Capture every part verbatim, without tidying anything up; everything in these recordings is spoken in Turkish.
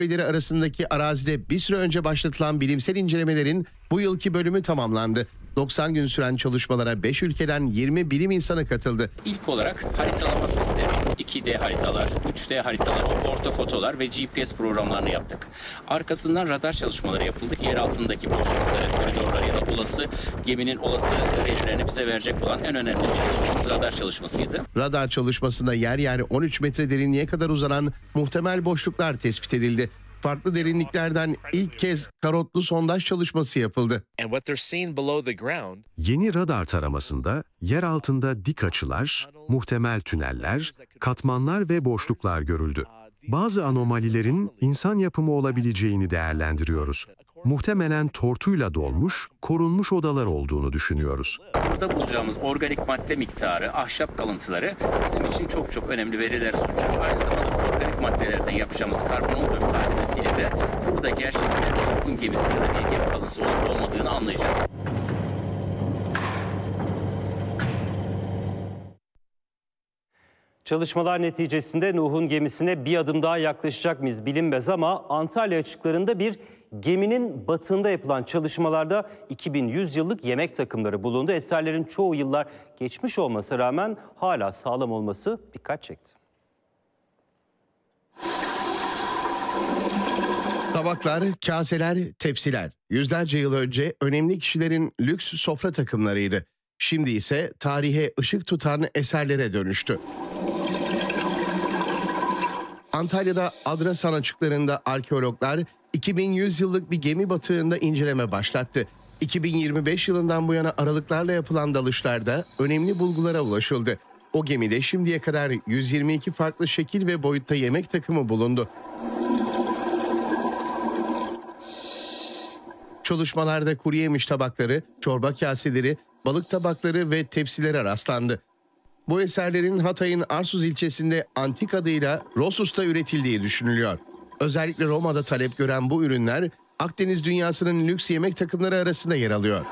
köyleri arasındaki arazide bir süre önce başlatılan bilimsel incelemelerin bu yılki bölümü tamamlandı. doksan gün süren çalışmalara beş ülkeden yirmi bilim insanı katıldı. İlk olarak haritalama sistemi, iki D haritalar, üç D haritalar, ortofotolar ve G P S programlarını yaptık. Arkasından radar çalışmaları yapıldı. Yer altındaki boşlukları, koridorları ya da olası geminin olası verilerini bize verecek olan en önemli çalışmamız radar çalışmasıydı. Radar çalışmasında yer yer on üç metre derinliğe kadar uzanan muhtemel boşluklar tespit edildi. Farklı derinliklerden ilk kez karotlu sondaj çalışması yapıldı. Yeni radar taramasında yer altında dik açılar, muhtemel tüneller, katmanlar ve boşluklar görüldü. Bazı anomalilerin insan yapımı olabileceğini değerlendiriyoruz. Muhtemelen tortuyla dolmuş, korunmuş odalar olduğunu düşünüyoruz. Burada bulacağımız organik madde miktarı, ahşap kalıntıları bizim için çok çok önemli veriler sunacak. Aynı zamanda organik maddelerden yapacağımız karbon on dört talimesiyle de burada gerçekten Nuh'un gemisi ya da bir gemi kalıntısı olup olmadığını anlayacağız. Çalışmalar neticesinde Nuh'un gemisine bir adım daha yaklaşacak mıyız bilinmez ama Antalya açıklarında bir geminin batığında yapılan çalışmalarda iki bin yüz yıllık yemek takımları bulundu. Eserlerin çoğu yıllar geçmiş olmasına rağmen hala sağlam olması dikkat çekti. Tabaklar, kaseler, tepsiler yüzlerce yıl önce önemli kişilerin lüks sofra takımlarıydı. Şimdi ise tarihe ışık tutan eserlere dönüştü. Antalya'da Adrasan açıklarında arkeologlar iki bin yüz yıllık bir gemi batığında inceleme başlattı. iki bin yirmi beş yılından bu yana aralıklarla yapılan dalışlarda önemli bulgulara ulaşıldı. O gemide şimdiye kadar yüz yirmi iki farklı şekil ve boyutta yemek takımı bulundu. Çalışmalarda kuru yemiş tabakları, çorba kaseleri, balık tabakları ve tepsilere rastlandı. Bu eserlerin Hatay'ın Arsuz ilçesinde antik adıyla Rosus'ta üretildiği düşünülüyor. Özellikle Roma'da talep gören bu ürünler Akdeniz dünyasının lüks yemek takımları arasında yer alıyor.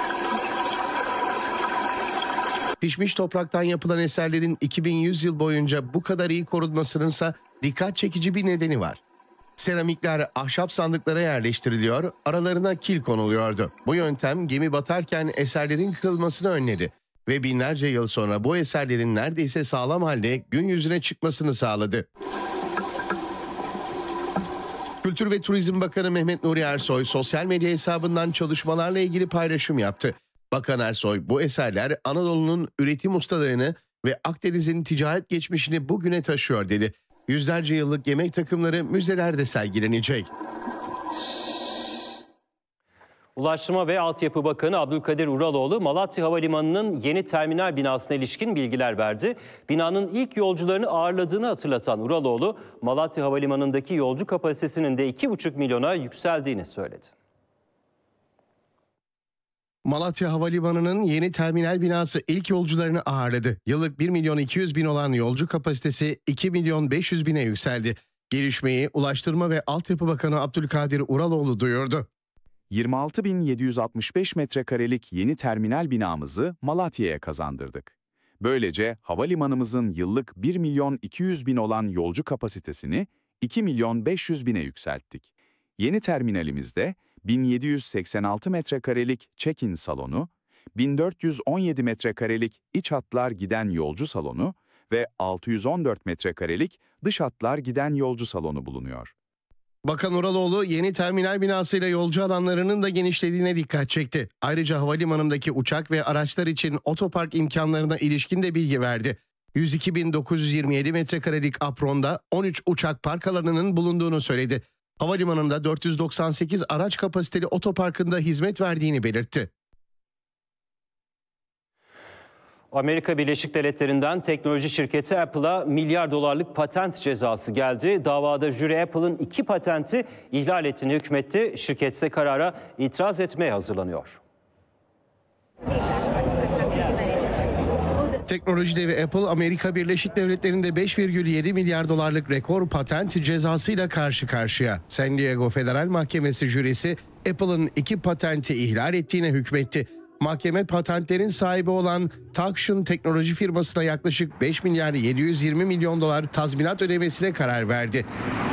Pişmiş topraktan yapılan eserlerin iki bin yüz yıl boyunca bu kadar iyi korunmasınınsa dikkat çekici bir nedeni var. Seramikler ahşap sandıklara yerleştiriliyor, aralarına kil konuluyordu. Bu yöntem gemi batarken eserlerin kırılmasını önledi ve binlerce yıl sonra bu eserlerin neredeyse sağlam halde gün yüzüne çıkmasını sağladı. Kültür ve Turizm Bakanı Mehmet Nuri Ersoy sosyal medya hesabından çalışmalarla ilgili paylaşım yaptı. Bakan Ersoy, bu eserler Anadolu'nun üretim ustalarını ve Akdeniz'in ticaret geçmişini bugüne taşıyor dedi. Yüzlerce yıllık yemek takımları müzelerde sergilenecek. Ulaştırma ve Altyapı Bakanı Abdülkadir Uraloğlu, Malatya Havalimanı'nın yeni terminal binasına ilişkin bilgiler verdi. Binanın ilk yolcularını ağırladığını hatırlatan Uraloğlu, Malatya Havalimanı'ndaki yolcu kapasitesinin de iki buçuk milyona yükseldiğini söyledi. Malatya Havalimanı'nın yeni terminal binası ilk yolcularını ağırladı. Yıllık bir milyon iki yüz bin olan yolcu kapasitesi iki milyon beş yüz bine yükseldi. Gelişmeyi Ulaştırma ve Altyapı Bakanı Abdülkadir Uraloğlu duyurdu. yirmi altı bin yedi yüz altmış beş metrekarelik yeni terminal binamızı Malatya'ya kazandırdık. Böylece havalimanımızın yıllık bir milyon iki yüz bin olan yolcu kapasitesini iki milyon beş yüz bine yükselttik. Yeni terminalimizde bin yedi yüz seksen altı metrekarelik check-in salonu, bin dört yüz on yedi metrekarelik iç hatlar giden yolcu salonu ve altı yüz on dört metrekarelik dış hatlar giden yolcu salonu bulunuyor. Bakan Uraloğlu yeni terminal binasıyla yolcu alanlarının da genişlediğine dikkat çekti. Ayrıca havalimanındaki uçak ve araçlar için otopark imkanlarına ilişkin de bilgi verdi. yüz iki bin dokuz yüz yirmi yedi metrekarelik apronda on üç uçak park alanının bulunduğunu söyledi. Havalimanında dört yüz doksan sekiz araç kapasiteli otoparkında hizmet verdiğini belirtti. Amerika Birleşik Devletleri'nden teknoloji şirketi Apple'a milyar dolarlık patent cezası geldi. Davada jüri Apple'ın iki patenti ihlal ettiğine hükmetti. Şirket ise karara itiraz etmeye hazırlanıyor. Teknoloji devi Apple, Amerika Birleşik Devletleri'nde beş virgül yedi milyar dolarlık rekor patent cezasıyla karşı karşıya. San Diego Federal Mahkemesi jürisi Apple'ın iki patenti ihlal ettiğine hükmetti. Mahkeme patentlerin sahibi olan Takshin teknoloji firmasına yaklaşık beş milyar yedi yüz yirmi milyon dolar tazminat ödemesine karar verdi.